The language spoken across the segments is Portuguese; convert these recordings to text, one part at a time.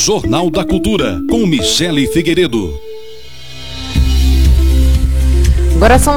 Jornal da Cultura, com Michele Figueiredo. Agora são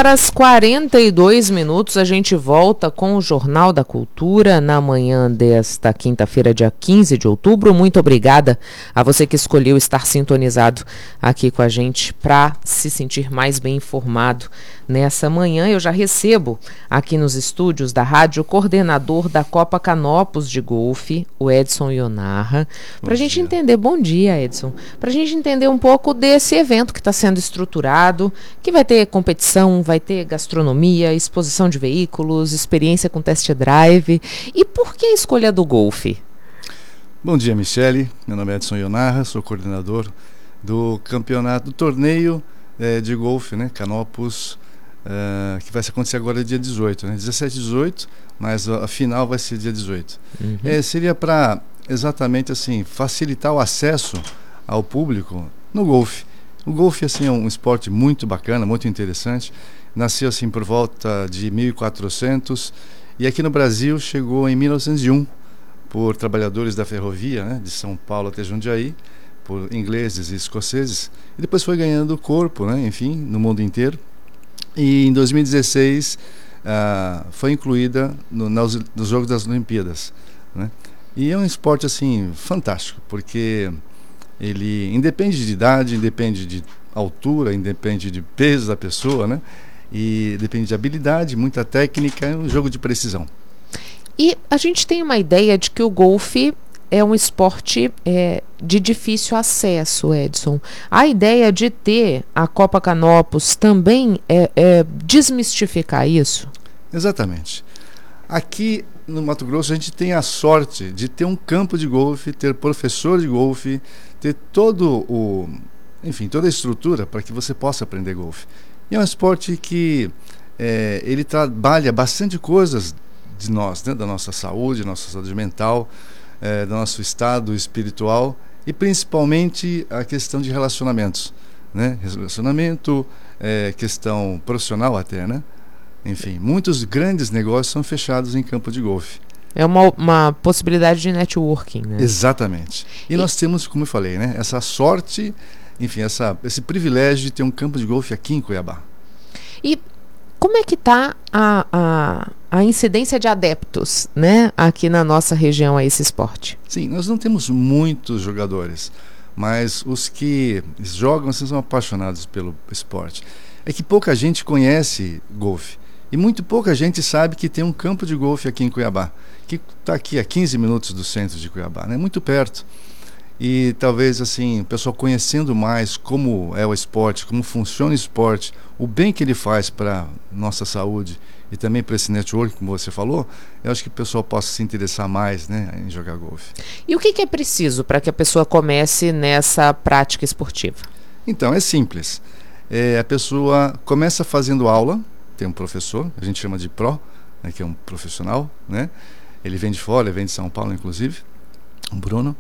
7h42. A gente volta com o Jornal da Cultura na manhã desta quinta-feira, dia 15 de outubro. Muito obrigada a você que escolheu estar sintonizado aqui com a gente para se sentir mais bem informado nessa manhã. Eu já recebo aqui nos estúdios da rádio o coordenador da Copa Canopus de Golfe, o Edson Ionarra, para a gente entender. Bom dia, Edson. Para a gente entender um pouco desse evento que está sendo estruturado, que vai ter competição, vai ter gastronomia, exposição de veículos, experiência com test drive. E por que a escolha do golfe? Bom dia, Michele. Meu nome é Edson Ionarra, sou coordenador do campeonato, do torneio de golfe, né, Canopus, que vai acontecer agora dia 18, né, 17 e 18, mas a final vai ser dia 18. Seria para exatamente assim facilitar o acesso ao público no golfe. O golfe assim, é um esporte muito bacana, muito interessante. Nasceu assim por volta de 1400 e aqui no Brasil chegou em 1901 por trabalhadores da ferrovia, né, de São Paulo até Jundiaí, por ingleses e escoceses, e depois foi ganhando corpo, né, enfim, no mundo inteiro. E em 2016 foi incluída nos Jogos das Olimpíadas, né? E é um esporte assim fantástico, porque ele independe de idade, independe de altura, independe de peso da pessoa, né? E depende de habilidade, muita técnica, é um jogo de precisão. E a gente tem uma ideia de que o golfe é um esporte de difícil acesso, Edson. A ideia de ter a Copa Canopus também é desmistificar isso? Exatamente. Aqui no Mato Grosso a gente tem a sorte de ter um campo de golfe, ter professor de golfe, ter toda a estrutura para que você possa aprender golfe. E é um esporte que ele trabalha bastante coisas de nós, né? Da nossa saúde mental, do nosso estado espiritual e principalmente a questão de relacionamentos, né? Relacionamento, questão profissional até, né? Enfim, muitos grandes negócios são fechados em campo de golfe. É uma possibilidade de networking, né? Exatamente. E nós temos, como eu falei, né, essa sorte, enfim, esse privilégio de ter um campo de golfe aqui em Cuiabá. E como é que está a incidência de adeptos, né, aqui na nossa região a esse esporte? Sim, nós não temos muitos jogadores, mas os que jogam assim, são apaixonados pelo esporte. É que pouca gente conhece golfe. E muito pouca gente sabe que tem um campo de golfe aqui em Cuiabá, que está aqui a 15 minutos do centro de Cuiabá, né? Muito perto. E talvez assim, o pessoal conhecendo mais como é o esporte, como funciona o esporte, o bem que ele faz para nossa saúde e também para esse network, como você falou, eu acho que o pessoal possa se interessar mais, né, em jogar golfe. E o que é preciso para que a pessoa comece nessa prática esportiva? Então, é simples. A pessoa começa fazendo aula, tem um professor, a gente chama de pro, né, que é um profissional, né? Ele vem de fora, ele vem de São Paulo, inclusive, o Bruno.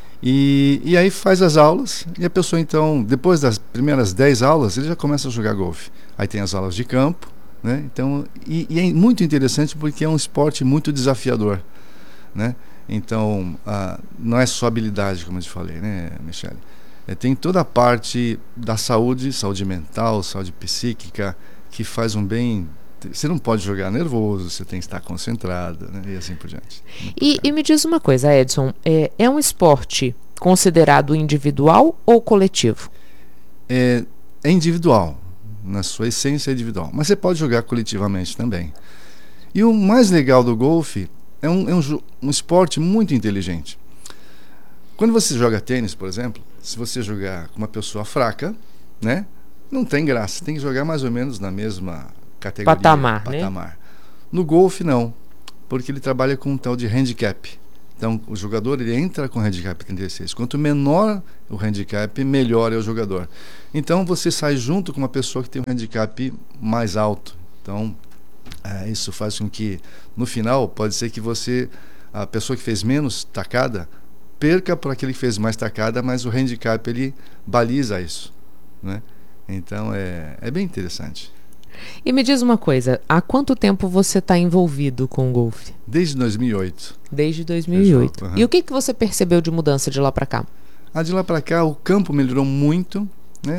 E aí faz as aulas, e a pessoa então, depois das primeiras 10 aulas, ele já começa a jogar golfe. Aí tem as aulas de campo, né? Então, e é muito interessante porque é um esporte muito desafiador, né? Então, não é só habilidade, como eu te falei, né, Michele? Tem toda a parte da saúde mental, saúde psíquica, que faz um bem. Você não pode jogar nervoso, você tem que estar concentrado, né? E assim por diante. E me diz uma coisa, Edson, é um esporte considerado individual ou coletivo? É individual, na sua essência é individual, mas você pode jogar coletivamente também. E o mais legal do golfe é um esporte muito inteligente. Quando você joga tênis, por exemplo, se você jogar com uma pessoa fraca, né, não tem graça, tem que jogar mais ou menos na mesma categoria, patamar. Né? No golfe não, porque ele trabalha com um tal de handicap. Então o jogador ele entra com handicap 36. Quanto menor o handicap, melhor é o jogador. Então você sai junto com uma pessoa que tem um handicap mais alto. Então isso faz com que no final pode ser que a pessoa que fez menos tacada perca para aquele que fez mais tacada, mas o handicap ele baliza isso, né? Então é bem interessante. E me diz uma coisa, há quanto tempo você está envolvido com o golfe? Desde 2008. Desde 2008. Uhum. E o que você percebeu de mudança de lá para cá? De lá para cá, o campo melhorou muito, né?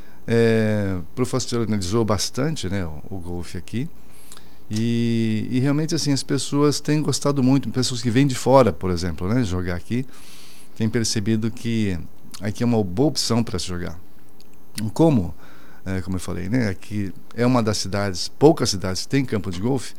Profissionalizou bastante, né, o golfe aqui. E realmente, assim, as pessoas têm gostado muito, pessoas que vêm de fora, por exemplo, né, jogar aqui, têm percebido que aqui é uma boa opção para se jogar. Como eu falei, né, aqui é uma das cidades, poucas cidades que tem campo de golfe.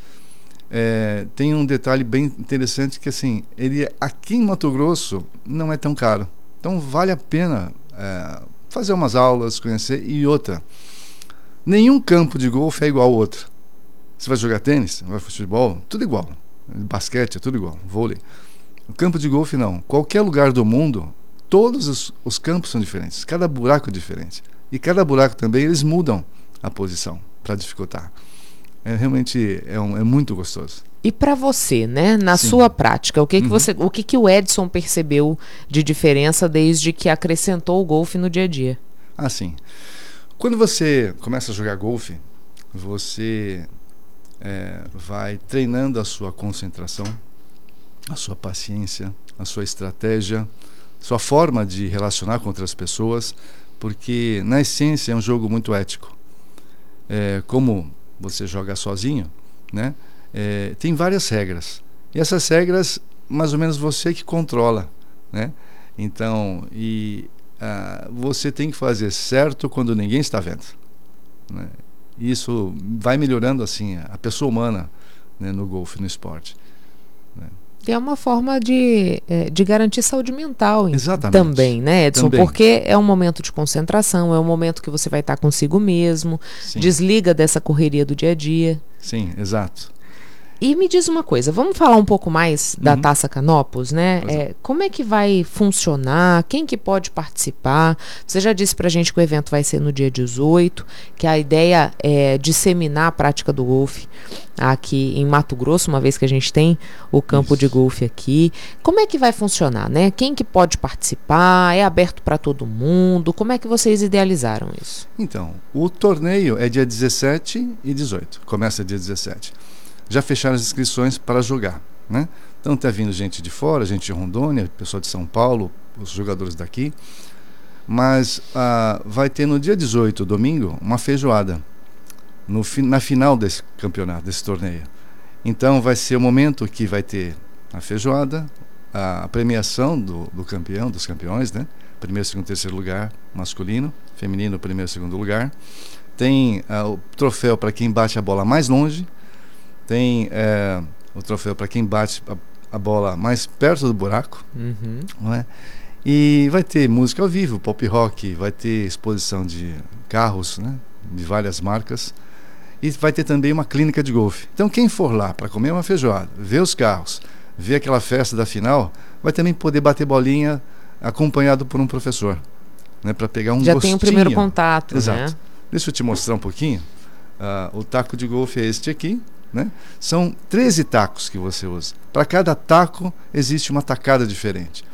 Tem um detalhe bem interessante que, assim, ele aqui em Mato Grosso não é tão caro. Então vale a pena fazer umas aulas, conhecer. E outra, nenhum campo de golfe é igual ao outro. Você vai jogar tênis, vai futebol, tudo igual. Basquete é tudo igual, vôlei. O campo de golfe não. Qualquer lugar do mundo, todos os campos são diferentes. Cada buraco é diferente. E cada buraco também eles mudam a posição para dificultar. Realmente é muito gostoso. E para você, né, na Sim. sua prática, o que o Edson percebeu de diferença desde que acrescentou o golfe no dia a dia? Sim. Quando você começa a jogar golfe, você vai treinando a sua concentração, a sua paciência, a sua estratégia, sua forma de relacionar com outras pessoas, porque na essência é um jogo muito ético. Como você joga sozinho, né? Tem várias regras. E essas regras, mais ou menos você que controla, né? Então, você tem que fazer certo quando ninguém está vendo, né? Isso vai melhorando, assim, a pessoa humana, né, no golfe, no esporte, né? E é uma forma de garantir saúde mental. Exatamente. Também, né, Edson? Também. Porque é um momento de concentração, é um momento que você vai estar consigo mesmo, Sim. desliga dessa correria do dia a dia. Sim, exato. E me diz uma coisa, vamos falar um pouco mais da Taça Canopus, né? Como é que vai funcionar? Quem que pode participar? Você já disse pra gente que o evento vai ser no dia 18, que a ideia é disseminar a prática do golfe aqui em Mato Grosso, uma vez que a gente tem o campo de golfe aqui. Como é que vai funcionar, né? Quem que pode participar? É aberto para todo mundo? Como é que vocês idealizaram isso? Então, o torneio é dia 17 e 18, começa dia 17. Já fecharam as inscrições para jogar, né? Então está vindo gente de fora, gente de Rondônia, pessoal de São Paulo, os jogadores daqui. Mas vai ter no dia 18, domingo, uma feijoada na final desse campeonato, desse torneio. Então vai ser o momento que vai ter a feijoada, a premiação do campeão, dos campeões, né? Primeiro, segundo, terceiro lugar, masculino, feminino, primeiro, segundo lugar. Tem o troféu para quem bate a bola mais longe. Tem o troféu para quem bate a bola mais perto do buraco, não é? E vai ter música ao vivo, pop rock, vai ter exposição de carros, né, de várias marcas, e vai ter também uma clínica de golfe. Então quem for lá para comer uma feijoada, ver os carros, ver aquela festa da final, vai também poder bater bolinha acompanhado por um professor, né, para pegar um Já gostinho. tem o primeiro contato. Exato. Né? Deixa eu te mostrar um pouquinho. O taco de golfe é este aqui, né? São 13 tacos que você usa. Para cada taco existe uma tacada diferente.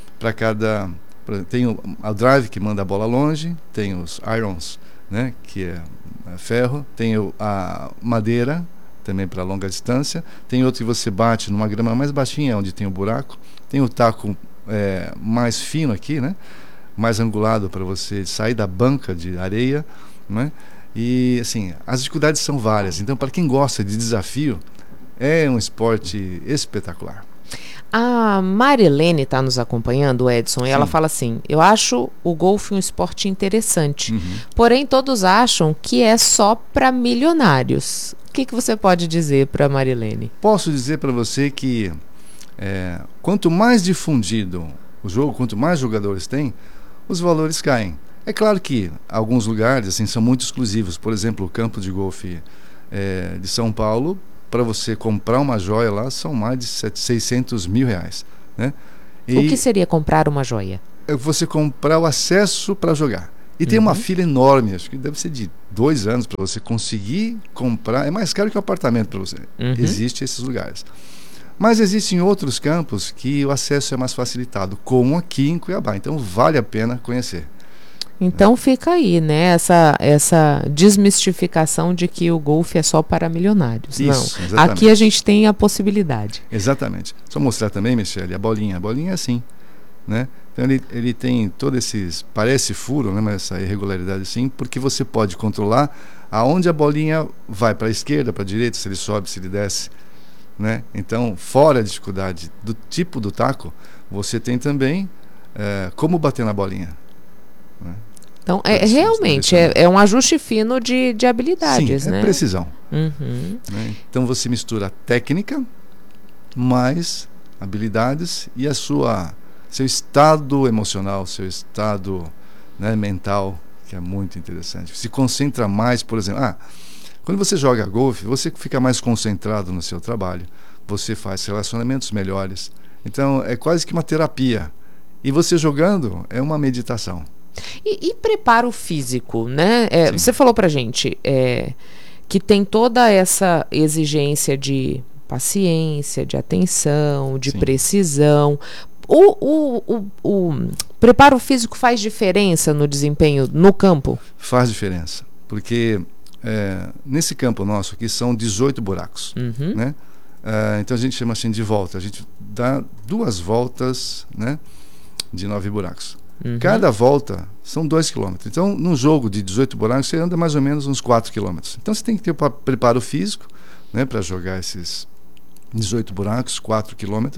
Tem o drive, que manda a bola longe, tem os irons, né, que é ferro, tem a madeira, também para longa distância, tem outro que você bate numa grama mais baixinha, onde tem o buraco, tem o taco mais fino aqui, né, mais angulado para você sair da banca de areia, né? E assim, as dificuldades são várias. Então, para quem gosta de desafio, é um esporte espetacular. A Marilene está nos acompanhando, Edson, e ela Sim. fala assim: eu acho o golfe um esporte interessante, porém todos acham que é só para milionários. O que você pode dizer para Marilene? Posso dizer para você que quanto mais difundido o jogo, quanto mais jogadores tem, os valores caem. É claro que alguns lugares assim são muito exclusivos. Por exemplo, o campo de golfe de São Paulo, para você comprar uma joia lá, são mais de 600 mil reais, né? O que seria comprar uma joia? É você comprar o acesso para jogar. E tem uma fila enorme, acho que deve ser de 2 anos para você conseguir comprar. É mais caro que um apartamento para você. Existem esses lugares. Mas existem outros campos que o acesso é mais facilitado, como aqui em Cuiabá. Então vale a pena conhecer. Então fica aí, né, essa desmistificação de que o golfe é só para milionários. Isso, não, exatamente. aqui a gente tem a possibilidade. Exatamente. Só mostrar também, Michele, a bolinha é assim, né? Então ele tem todos esses, parece furo, né, mas essa irregularidade assim, porque você pode controlar aonde a bolinha vai, para a esquerda, para a direita, se ele sobe, se ele desce, né? Então, fora a dificuldade do tipo do taco, você tem também como bater na bolinha, né? Então, realmente, é um ajuste fino de habilidades, sim, né? É precisão. Uhum. Né? Então, você mistura técnica, mais habilidades e seu estado emocional, seu estado, né, mental, que é muito interessante. Se concentra mais, por exemplo, quando você joga golfe, você fica mais concentrado no seu trabalho, você faz relacionamentos melhores. Então, é quase que uma terapia. E você jogando é uma meditação. E preparo físico, né? Você falou pra gente que tem toda essa exigência de paciência, de atenção, de Sim. precisão. O preparo físico faz diferença no desempenho no campo? Faz diferença, porque nesse campo nosso aqui são 18 buracos, né? Então a gente chama assim de volta, a gente dá 2 voltas, né, de 9 buracos. Cada volta são 2 km. Então, num jogo de 18 buracos, você anda mais ou menos uns 4 km. Então, você tem que ter o preparo físico, né, para jogar esses 18 buracos, 4 km.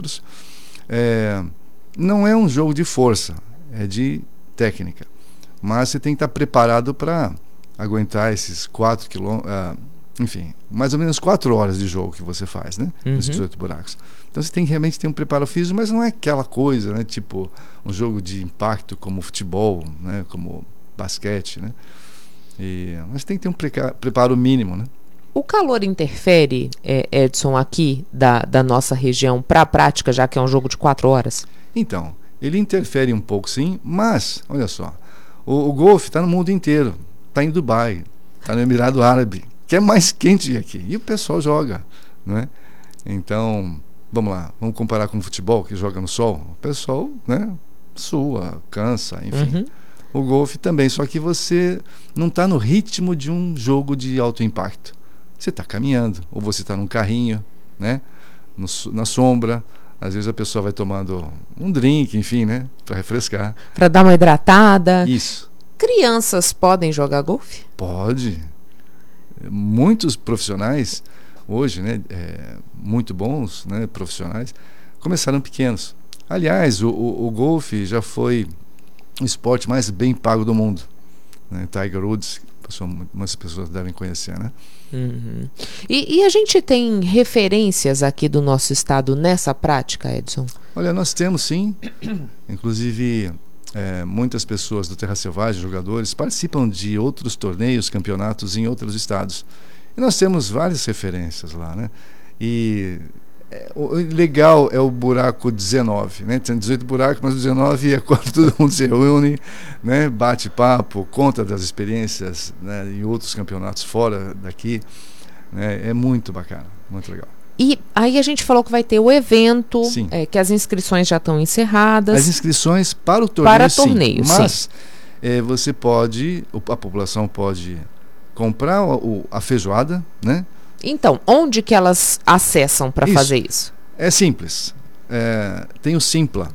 Não é um jogo de força, é de técnica. Mas você tem que estar preparado para aguentar esses 4 km. Enfim, mais ou menos 4 horas de jogo que você faz, né? Nos 18 buracos. Então você tem que realmente ter um preparo físico, mas não é aquela coisa, né? Tipo um jogo de impacto como futebol, né? Como basquete, né? Mas tem que ter um preparo mínimo, né? O calor interfere, Edson, aqui da nossa região para a prática, já que é um jogo de 4 horas? Então, ele interfere um pouco sim, mas, olha só, o golfe está no mundo inteiro, está em Dubai, está no Emirado Árabe, que é mais quente aqui, e o pessoal joga, não é? Então, vamos lá, vamos comparar com o futebol, que joga no sol, o pessoal, né, sua, cansa, enfim. O golfe também, só que você não está no ritmo de um jogo de alto impacto. Você está caminhando, ou você está num carrinho, né, na sombra. Às vezes a pessoa vai tomando um drink, enfim, né, para refrescar. Para dar uma hidratada. Isso. Crianças podem jogar golfe? Pode. Muitos profissionais hoje, né, muito bons, né, profissionais, começaram pequenos. Aliás, o golfe já foi o esporte mais bem pago do mundo, né? Tiger Woods, muitas pessoas devem conhecer, né? E a gente tem referências aqui do nosso estado nessa prática, Edson? Olha, nós temos sim, inclusive muitas pessoas do Terra Selvagem, jogadores, participam de outros torneios, campeonatos em outros estados. E nós temos várias referências lá, né? E o legal é o buraco 19, né? Tem 18 buracos, mas o 19 é quando todo mundo se reúne, né? Bate papo, conta das experiências, né, em outros campeonatos fora daqui, né? É muito bacana, muito legal. E aí a gente falou que vai ter o evento, que as inscrições já estão encerradas. As inscrições para o torneio, para torneio, sim. Mas você pode, a população pode comprar a feijoada, né? Então, onde que elas acessam para fazer isso? É simples. Tem o Simpla,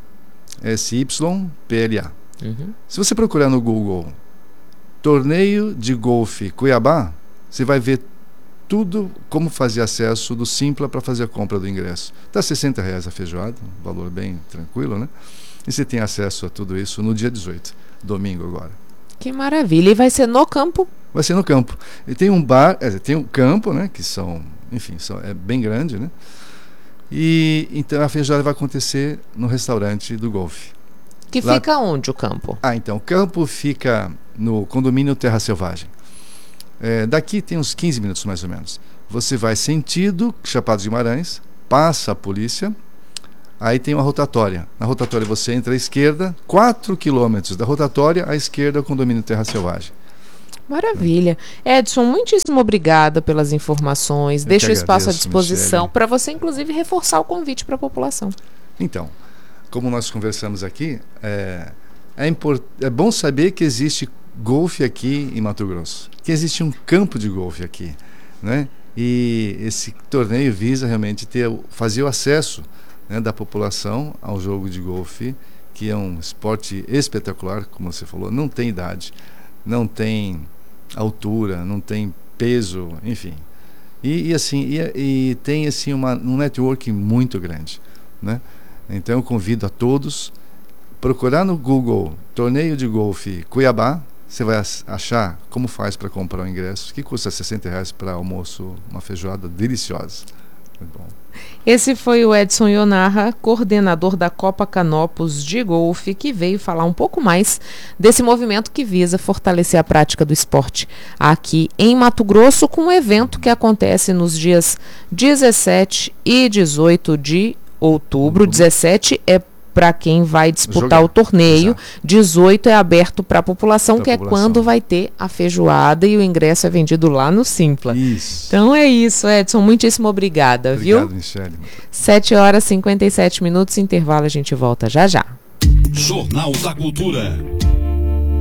SYPLA. Se você procurar no Google Torneio de Golfe Cuiabá, você vai ver tudo como fazer acesso do Simpla para fazer a compra do ingresso. Está R$60 a feijoada, um valor bem tranquilo, né? E você tem acesso a tudo isso no dia 18, domingo agora. Que maravilha! E vai ser no campo? Vai ser no campo. E tem um bar, tem um campo, né? Que é bem grande, né? E então a feijoada vai acontecer no restaurante do golfe. Que fica onde o campo? Então, o campo fica no condomínio Terra Selvagem. Daqui tem uns 15 minutos mais ou menos. Você vai sentido Chapada de Guimarães, passa a polícia, aí tem uma rotatória. Na rotatória você entra à esquerda, 4 quilômetros da rotatória à esquerda o condomínio Terra Selvagem. Maravilha. Edson, muitíssimo obrigada pelas informações. Deixo o espaço à disposição para você, inclusive, reforçar o convite para a população. Então, como nós conversamos aqui, é bom saber que existe golfe aqui em Mato Grosso, que existe um campo de golfe aqui, né? E esse torneio visa realmente fazer o acesso, né, da população ao jogo de golfe, que é um esporte espetacular, como você falou, não tem idade, não tem altura, não tem peso, enfim. E tem assim um networking muito grande, né? Então eu convido a todos procurar no Google Torneio de Golfe Cuiabá. Você vai achar como faz para comprar o ingresso, que custa R$60 para almoço, uma feijoada deliciosa. Muito bom. Esse foi o Edson Ionarra, coordenador da Copa Canopus de Golfe, que veio falar um pouco mais desse movimento que visa fortalecer a prática do esporte aqui em Mato Grosso, com um evento que acontece nos dias 17 e 18 de outubro. 17 é para quem vai disputar o torneio. Exato. 18 é aberto para a população, que é quando vai ter a feijoada e o ingresso é vendido lá no Simpla. Isso. Então é isso, Edson. Muitíssimo obrigada, viu? Obrigado, Michele. 7h57, intervalo, a gente volta já já. Jornal da Cultura.